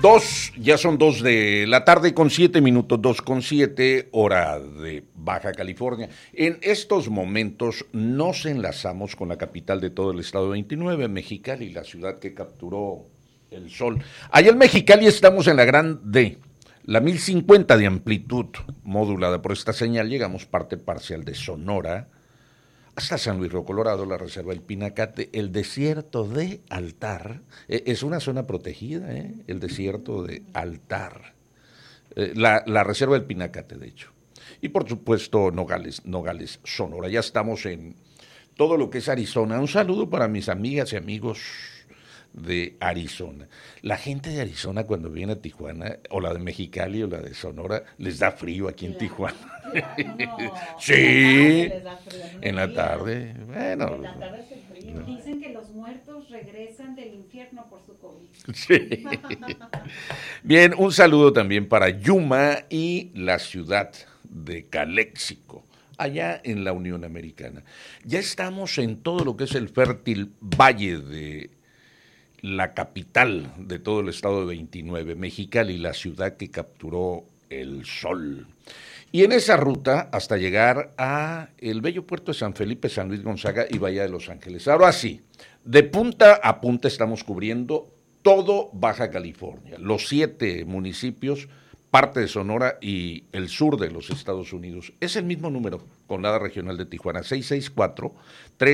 Ya son 2 de la tarde con 7 minutos, 2:07, hora de Baja California. En estos momentos nos enlazamos con la capital de todo el estado 29, Mexicali, la ciudad que capturó el sol. Allá en Mexicali estamos en la Gran D, la 1050 de amplitud modulada por esta señal. Llegamos parte parcial de Sonora, hasta San Luis Río Colorado, la reserva del Pinacate, el desierto de Altar, es una zona protegida, el desierto de Altar, la reserva del Pinacate, de hecho. Y por supuesto Nogales, Sonora. Ya estamos en todo lo que es Arizona. Un saludo para mis amigas y amigos de Arizona. La gente de Arizona cuando viene a Tijuana, o la de Mexicali o la de Sonora, les da frío aquí en Tijuana. No, Sí, en la tarde, bueno. en la tarde hace frío. Dicen que los muertos regresan del infierno por su COVID. Sí. Bien, un saludo también para Yuma y la ciudad de Caléxico, allá en la Unión Americana. Ya estamos en todo lo que es el fértil valle de la capital de todo el estado de 29, Mexicali, la ciudad que capturó el sol. Y en esa ruta hasta llegar a el bello puerto de San Felipe, San Luis Gonzaga y Bahía de Los Ángeles. Ahora sí, de punta a punta estamos cubriendo todo Baja California, los 7 municipios, parte de Sonora y el sur de los Estados Unidos. Es el mismo número con la regional de Tijuana, 664